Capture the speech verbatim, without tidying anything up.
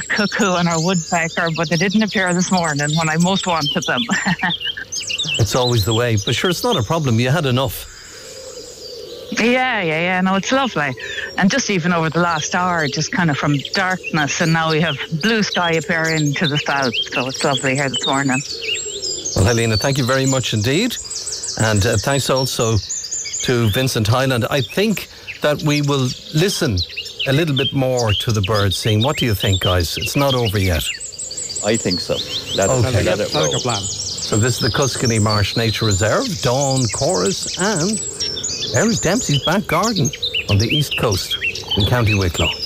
cuckoo and our woodpecker, but they didn't appear this morning when I most wanted them. It's always the way. But sure, it's not a problem. You had enough. Yeah, yeah, yeah. No, it's lovely. And just even over the last hour, just kind of from darkness, and now we have blue sky appearing to the south. So it's lovely here this morning. Well, Helena, thank you very much indeed. And uh, thanks also to Vincent Highland. I think that we will listen a little bit more to the birds sing. What do you think, guys? It's not over yet. I think so. Let okay. it, let it roll. Like a plan. So this is the Cuscany Marsh Nature Reserve, Dawn Chorus and Eric Dempsey's back garden on the east coast in County Wicklow.